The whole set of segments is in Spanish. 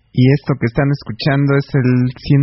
Y esto que están escuchando es el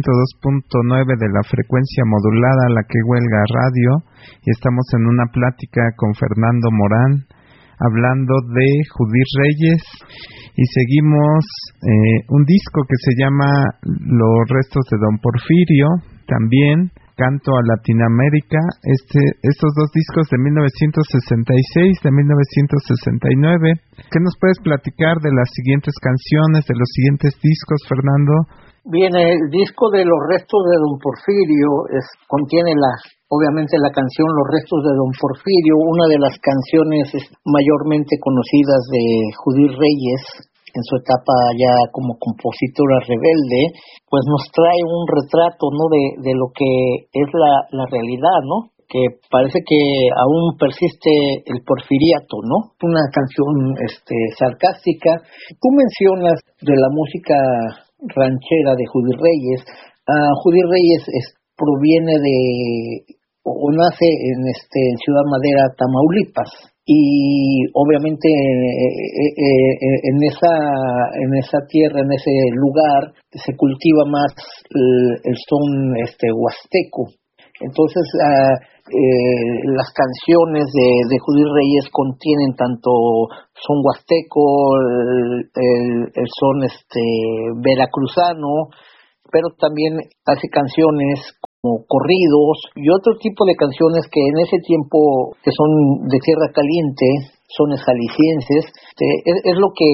102.9 de la frecuencia modulada, la que huelga radio, y estamos en una plática con Fernando Morán, hablando de Judith Reyes, y seguimos un disco que se llama Los restos de Don Porfirio, también Canto a Latinoamérica, estos dos discos de 1966, de 1969. ¿Qué nos puedes platicar de las siguientes canciones, de los siguientes discos, Fernando? Bien, el disco de Los restos de Don Porfirio contiene obviamente la canción Los restos de Don Porfirio, una de las canciones mayormente conocidas de Judith Reyes en su etapa ya como compositora rebelde, pues nos trae un retrato, ¿no?, de lo que es la realidad, ¿no?, que parece que aún persiste el porfiriato, ¿no? Una canción sarcástica. Tú mencionas de la música ranchera de Judith Reyes. Judith Reyes proviene o nace en Ciudad Madera, Tamaulipas, y obviamente en esa tierra, en ese lugar, se cultiva más el son huasteco. Entonces las canciones de Judith Reyes contienen tanto son huasteco, el son veracruzano, pero también hace canciones como corridos y otro tipo de canciones que en ese tiempo que son de tierra caliente, sones jaliscienses. Es lo que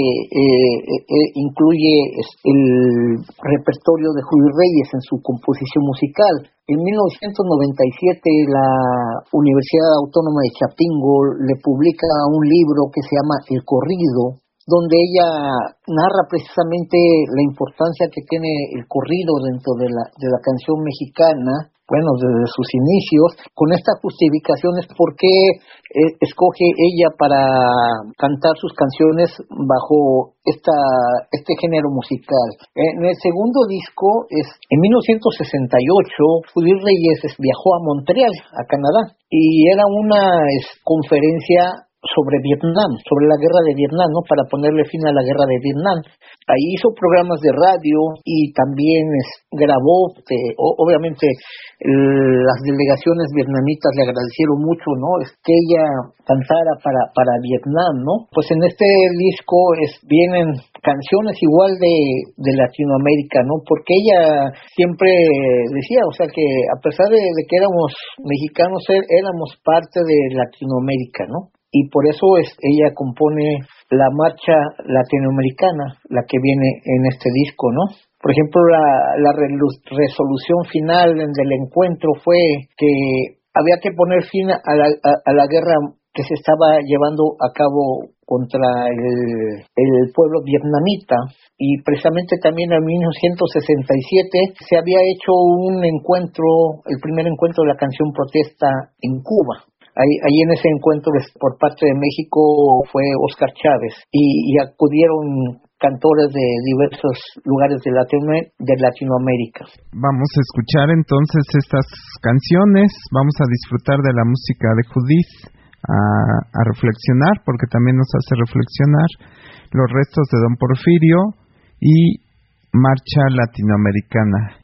incluye el repertorio de Judith Reyes en su composición musical. En 1997 la Universidad Autónoma de Chapingo le publica un libro que se llama El Corrido, donde ella narra precisamente la importancia que tiene el corrido dentro de la canción mexicana, bueno, desde sus inicios, con esta justificación es por qué escoge ella para cantar sus canciones bajo este género musical. En el segundo disco, en 1968, Judith Reyes viajó a Montreal, a Canadá, y era una conferencia sobre Vietnam, sobre la guerra de Vietnam, ¿no?, para ponerle fin a la guerra de Vietnam. Ahí hizo programas de radio y también grabó, obviamente las delegaciones vietnamitas le agradecieron mucho, ¿no?, que ella cantara para Vietnam, ¿no? Pues en este disco vienen canciones igual de Latinoamérica, ¿no? Porque ella siempre decía, o sea, que a pesar de que éramos mexicanos, éramos parte de Latinoamérica, ¿no? Y por eso ella compone la marcha latinoamericana, la que viene en este disco, ¿no? Por ejemplo, la resolución final del encuentro fue que había que poner fin a la guerra que se estaba llevando a cabo contra el pueblo vietnamita, y precisamente también en 1967 se había hecho un encuentro, el primer encuentro de la canción protesta en Cuba. Ahí en ese encuentro por parte de México fue Óscar Chávez y acudieron cantores de diversos lugares de Latinoamérica. Vamos a escuchar entonces estas canciones, vamos a disfrutar de la música de Judith, a reflexionar, porque también nos hace reflexionar, Los restos de Don Porfirio y Marcha Latinoamericana.